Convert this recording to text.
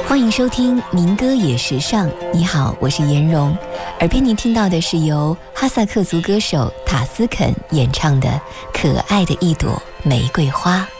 欢迎收听民歌也时尚。你好，我是颜蓉。耳边您听到的是由哈萨克族歌手塔斯肯演唱的《可爱的一朵玫瑰花》。